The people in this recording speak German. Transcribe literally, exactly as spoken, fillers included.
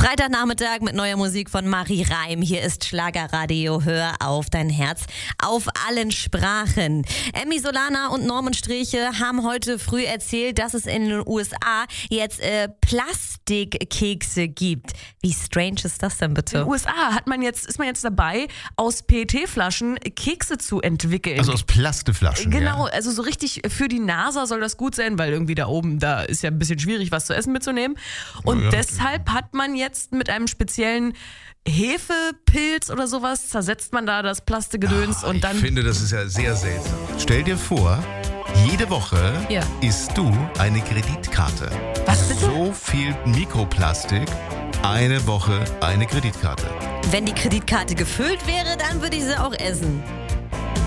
Freitagnachmittag mit neuer Musik von Marie Reim. Hier ist Schlagerradio. Hör auf dein Herz auf allen Sprachen. Emmy Solana und Norman Striche haben heute früh erzählt, dass es in den U S A jetzt äh, Plastikkekse gibt. Wie strange ist das denn bitte? In den U S A hat man jetzt, ist man jetzt dabei, aus P E T-Flaschen Kekse zu entwickeln. Also aus Plastikflaschen. Genau, ja. also so richtig für die NASA soll das gut sein, weil irgendwie da oben, da ist ja ein bisschen schwierig, was zu essen mitzunehmen. Und Ja, ja. deshalb hat man jetzt mit einem speziellen Hefepilz oder sowas, zersetzt man da das Plastikgedöns Ah, und dann... Ich finde, das ist ja sehr seltsam. Stell dir vor, jede Woche Ja. isst du eine Kreditkarte. Was bitte? So viel Mikroplastik, eine Woche eine Kreditkarte. Wenn die Kreditkarte gefüllt wäre, dann würde ich sie auch essen.